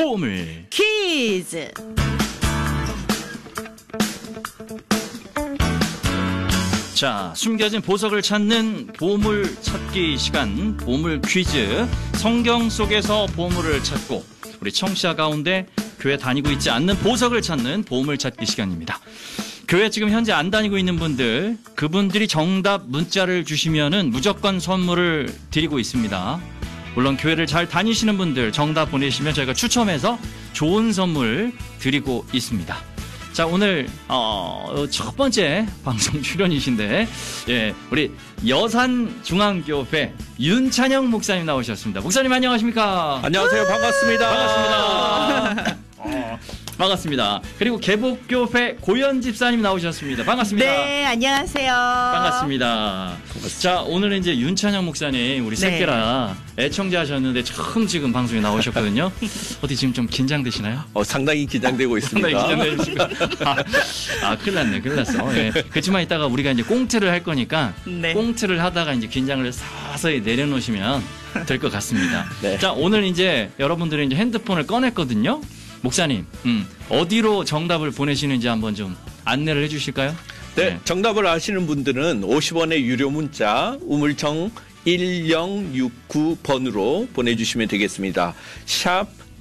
보물 퀴즈. 자, 숨겨진 보석을 찾는 보물 찾기 시간, 보물 퀴즈. 성경 속에서 보물을 찾고 우리 청취자 가운데 교회 다니고 있지 않는 보석을 찾는 보물 찾기 시간입니다. 교회 지금 현재 안 다니고 있는 분들, 그분들이 정답 문자를 주시면은 무조건 선물을 드리고 있습니다. 물론 교회를 잘 다니시는 분들 정답 보내시면 저희가 추첨해서 좋은 선물 드리고 있습니다. 자, 오늘 첫 번째 방송 출연이신데, 예, 우리 여산중앙교회 윤찬영 목사님 나오셨습니다. 목사님 안녕하십니까? 안녕하세요. 반갑습니다. 반갑습니다. 반갑습니다. 그리고 개복교회 고현 집사님 나오셨습니다. 반갑습니다. 네, 안녕하세요. 반갑습니다. 자, 오늘은 이제 윤찬영 목사님 우리 새끼라 애청자셨는데 처음 지금 방송에 나오셨거든요. 어디 지금 좀 긴장되시나요? 상당히 긴장되고 있습니다. 상당히 긴장되시고. 큰일 났네, 큰일 났어. 예. 그렇지만 이따가 우리가 이제 꽁트를 할 거니까 네. 꽁트를 하다가 이제 긴장을 서서히 내려놓으시면 될 것 같습니다. 네. 자, 오늘 이제 여러분들이 이제 핸드폰을 꺼냈거든요. 목사님, 어디로 정답을 보내시는지 한번 좀 안내를 해주실까요? 네, 정답을 아시는 분들은 50원의 유료 문자 우물정 1069번으로 보내주시면 되겠습니다. 샵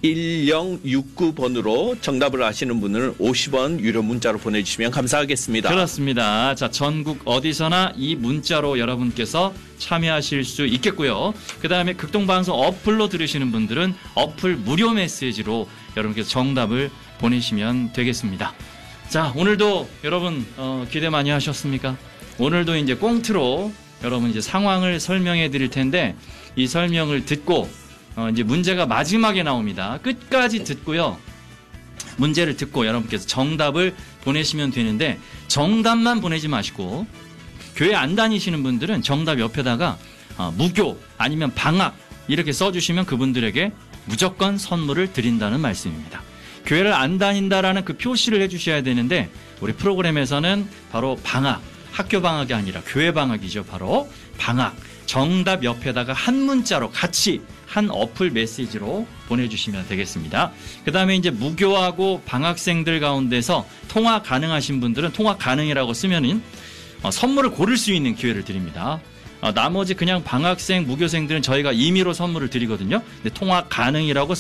1069번으로 정답을 아시는 분은 50원 유료 문자로 보내주시면 감사하겠습니다. 그렇습니다. 자, 전국 어디서나 이 문자로 여러분께서 참여하실 수 있겠고요. 그 다음에 극동방송 어플로 들으시는 분들은 어플 무료 메시지로 여러분께서 정답을 보내시면 되겠습니다. 자, 오늘도 여러분 기대 많이 하셨습니까? 오늘도 이제 꽁트로 여러분 이제 상황을 설명해 드릴 텐데 이 설명을 듣고 이제 문제가 마지막에 나옵니다. 끝까지 듣고요. 문제를 듣고 여러분께서 정답을 보내시면 되는데 정답만 보내지 마시고 교회 안 다니시는 분들은 정답 옆에다가 무교 아니면 방학 이렇게 써주시면 그분들에게 무조건 선물을 드린다는 말씀입니다. 교회를 안 다닌다라는 그 표시를 해주셔야 되는데 우리 프로그램에서는 바로 방학, 학교 방학이 아니라 교회 방학이죠. 바로 방학. 정답 옆에다가 한 문자로 같이 한 어플 메시지로 보내주시면 되겠습니다. 그 다음에 이제 무교하고 방학생들 가운데서 통화 가능하신 분들은 통화 가능이라고 쓰면은 선물을 고를 수 있는 기회를 드립니다. 나머지 그냥 방학생, 무교생들은 저희가 임의로 선물을 드리거든요. 근데 통화 가능이라고